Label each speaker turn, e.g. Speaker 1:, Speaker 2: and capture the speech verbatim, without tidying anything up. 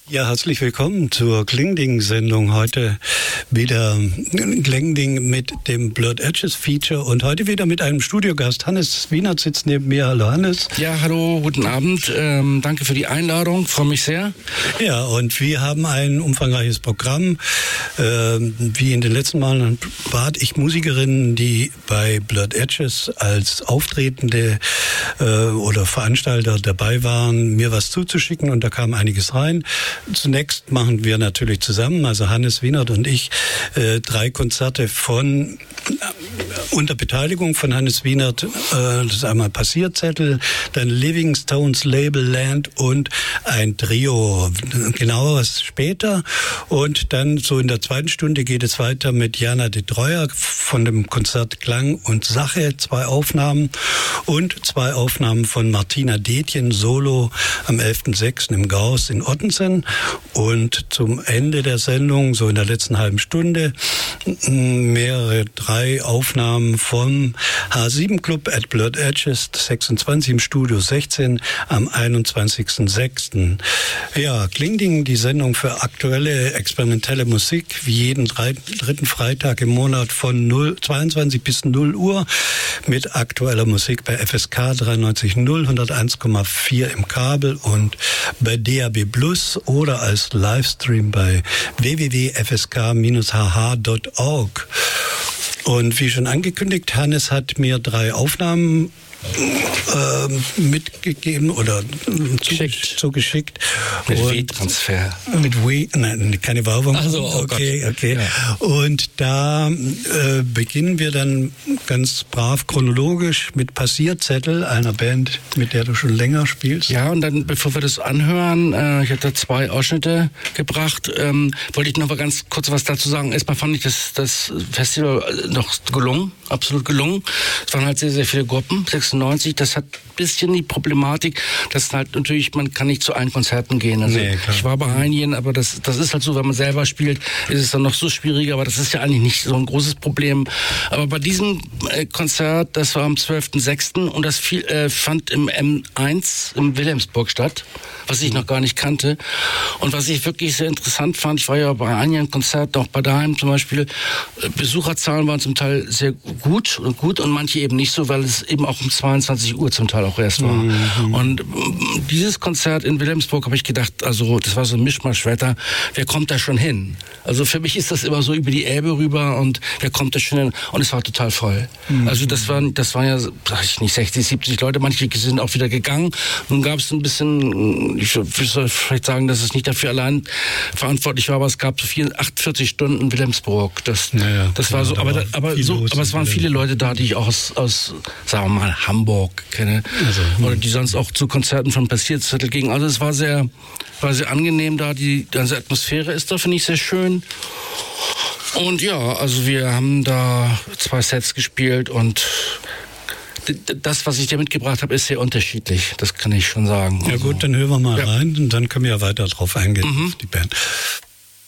Speaker 1: Ja, herzlich willkommen zur Klingding-Sendung. Heute wieder Klingding mit dem Blurred Edges Feature und heute wieder mit einem Studiogast. Hannes Wienert sitzt neben mir. Hallo Hannes.
Speaker 2: Ja, hallo, guten Abend. Ähm, danke für die Einladung, freue mich sehr.
Speaker 1: Ja, und wir haben ein umfangreiches Programm. Ähm, wie in den letzten Malen bat ich Musikerinnen, die bei Blurred Edges als Auftretende äh, oder Veranstalter dabei waren, mir was zuzuschicken und da kam einiges rein. Zunächst machen wir natürlich zusammen, also Hannes Wienert und ich, äh, drei Konzerte von äh, unter Beteiligung von Hannes Wienert. Äh, das ist einmal Passierzettel, dann Livingstones Label Land und ein Trio. Genaueres später. Und dann so in der zweiten Stunde geht es weiter mit Jana de Treuer von dem Konzert Klang und Sache, zwei Aufnahmen und zwei Aufnahmen von Martina Detjen Solo am elften sechsten im Gauss in Ottensen. Und zum Ende der Sendung, so in der letzten halben Stunde, mehrere drei Aufnahmen vom H sieben Club at Blurred Edges sechsundzwanzig im Studio sechzehn am einundzwanzigsten sechsten Ja, Klingding, die Sendung für aktuelle experimentelle Musik, wie jeden drei, dritten Freitag im Monat von zweiundzwanzig bis null Uhr mit aktueller Musik bei F S K dreiundneunzig null, hunderteins Komma vier im Kabel und bei D A B Plus oder als Livestream bei w w w punkt f s k dash h h punkt org. Und wie schon angekündigt, Hannes hat mir drei Aufnahmen äh, mitgegeben oder zugeschickt. zugeschickt.
Speaker 2: Mit W-Transfer.
Speaker 1: Mit W, nein, keine Werbung.
Speaker 2: Ach so, oh
Speaker 1: okay,
Speaker 2: Gott.
Speaker 1: okay.
Speaker 2: Ja.
Speaker 1: Und da äh, beginnen wir dann ganz brav chronologisch mit Passierzettel, einer Band, mit der du schon länger spielst.
Speaker 2: Ja, und dann, bevor wir das anhören, äh, ich hatte zwei Ausschnitte gebracht, ähm, wollte ich noch mal ganz kurz was dazu sagen. Erstmal fand ich das, das Festival noch gelungen, absolut gelungen. Es waren halt sehr, sehr viele Gruppen, sechsundneunzig, das hat ein bisschen die Problematik, dass halt natürlich, man kann nicht zu allen Konzerten gehen. Also
Speaker 1: nee,
Speaker 2: ich war bei einigen, aber das, das ist halt so, wenn man selber spielt, ist es dann noch so schwieriger, aber das ist ja eigentlich nicht so ein großes Problem. Aber bei diesem äh, Konzert, das war am zwölften sechsten und das viel, äh, fand im M eins in Wilhelmsburg statt, was ich noch gar nicht kannte. Und was ich wirklich sehr interessant fand, ich war ja bei einigen Konzerten, auch bei Daheim zum Beispiel, äh, Besucherzahlen waren zum Teil sehr gut und gut und manche eben nicht so, weil es eben auch um zweiundzwanzig Uhr zum Teil auch erst war. Mhm. Und ähm, dieses Konzert in Wilhelmsburg habe ich gedacht, also das war so ein Mischmaschwetter, wer kommt da schon hin? Also für mich ist das immer so über die Elbe rüber und wer kommt da schon hin? Und es war total voll. Mhm. Also das waren, das waren ja, sag ich nicht, sechzig, siebzig Leute, manche sind auch wieder gegangen. Nun gab es ein bisschen, ich würde vielleicht sagen, dass es nicht dafür allein verantwortlich war, aber es gab so viel, achtundvierzig Stunden in Wilhelmsburg. Das, ja, ja, das war so, aber, da, aber, so, aber es waren viele Leute da, die ich auch aus, aus sagen wir mal, Hamburg kenne. Also, oder die sonst auch zu Konzerten von Passierzettel gingen. Also es war sehr, war sehr angenehm da. Die ganze Atmosphäre ist da, finde ich, sehr schön. Und ja, also wir haben da zwei Sets gespielt und das, was ich dir mitgebracht habe, ist sehr unterschiedlich. Das kann ich schon sagen.
Speaker 1: Ja
Speaker 2: also,
Speaker 1: gut, dann hören wir mal
Speaker 2: ja.
Speaker 1: rein und dann können wir ja weiter drauf eingehen,
Speaker 2: mhm.
Speaker 1: auf die Band.